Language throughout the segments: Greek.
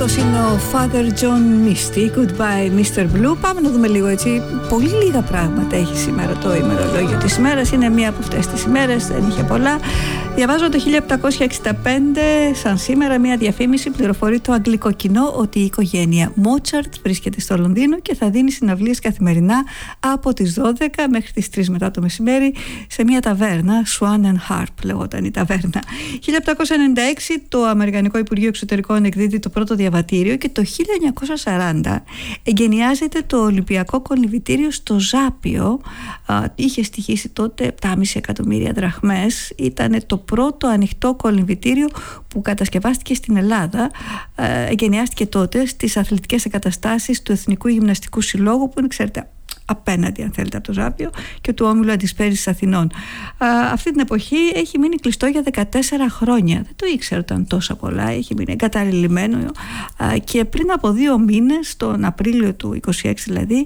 Αυτός είναι ο Father John Misty, Goodbye Mr. Blue. Πάμε να δούμε λίγο έτσι. Πολύ λίγα πράγματα έχει σήμερα το ημερολόγιο της ημέρας. Είναι μία από αυτές τις ημέρες, δεν είχε πολλά. Διαβάζω το 1765, σαν σήμερα, μία διαφήμιση πληροφορεί το αγγλικό κοινό ότι η οικογένεια Μότσαρτ βρίσκεται στο Λονδίνο και θα δίνει συναυλίες καθημερινά από τις 12 μέχρι τις 3 μετά το μεσημέρι σε μία ταβέρνα, Swan and Harp λεγόταν η ταβέρνα. 1796 το Αμερικανικό Υπουργείο Εξωτερικών εκδίδει το πρώτο διαβατήριο και το 1940 εγκαινιάζεται το Ολυμπιακό Κολυμβητήριο στο Ζάπιο. Είχε στοιχήσει τότε 7,5 εκατομμύρια δραχμές. Ήταν το πρώτο ανοιχτό κολυμβητήριο που κατασκευάστηκε στην Ελλάδα. Εγκαινιάστηκε τότε στις αθλητικές εγκαταστάσεις του Εθνικού Γυμναστικού Συλλόγου, που είναι, ξέρετε, απέναντι, αν θέλετε, από το Ζάπιο και του Όμιλου Αντισπέρησης Αθηνών. Αυτή την εποχή έχει μείνει κλειστό για 14 χρόνια. Δεν το ήξερα, ήταν τόσα πολλά. Έχει μείνει εγκαταλειμμένο και πριν από 2 μήνες, τον Απρίλιο του 26 δηλαδή,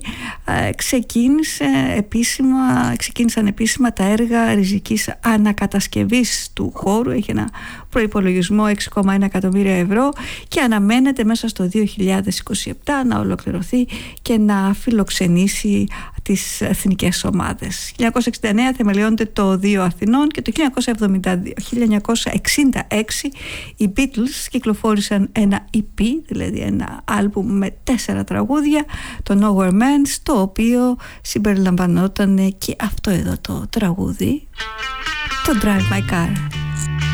ξεκίνησαν επίσημα τα έργα ριζικής ανακατασκευής του χώρου. Έχει ένα προϋπολογισμό 6,1 εκατομμύρια ευρώ και αναμένεται μέσα στο 2027 να ολοκληρωθεί και να φιλοξενήσει τις εθνικές ομάδες. 1969 θεμελιώνεται το Οδείο Αθηνών και το 1966 οι Beatles κυκλοφόρησαν ένα EP, δηλαδή ένα άλμπουμ με 4 τραγούδια, το Nowhere Man, στο οποίο συμπεριλαμβανόταν και αυτό εδώ το τραγούδι, το Drive My Car.